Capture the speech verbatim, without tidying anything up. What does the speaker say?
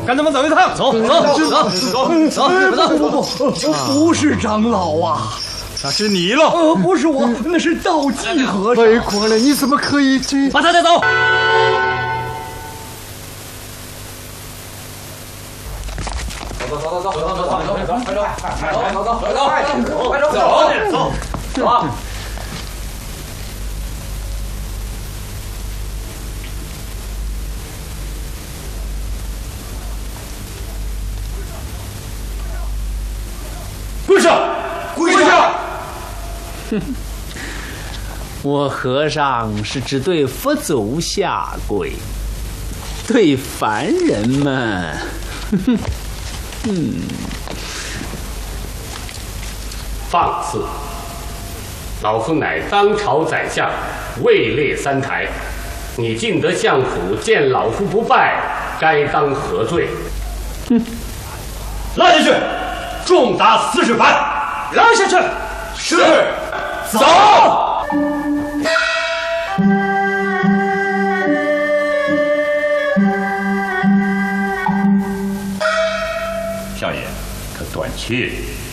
跟他们走一趟。走走走走走走！ 不不不，不是长老啊， 那是你喽。 呃，不是我，那是道济和尚。 太狂了！你怎么可以这？ 把他带走。 走走走走走走走走走走，快走，快走，走走走走，快走，快走，走点走，走啊！跪下，跪下！ 哼，我和尚是只对佛祖下跪，对凡人们，哼哼。 嗯， 放肆！老夫乃当朝宰相，位列三台，你进得相府，见老夫不拜，该当何罪？ 哼！ 拉下去，重打四十板！拉下去。是。走。 少爷，可断气。